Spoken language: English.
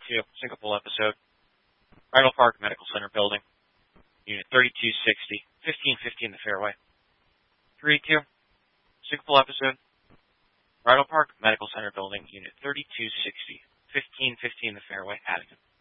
3-2, Singapore episode. Rydal Park Medical Center building, unit 3260, 1550 in the fairway. 3-2, Singapore episode. Rydal Park Medical Center building, unit 3260, 1550 in the fairway, Addington.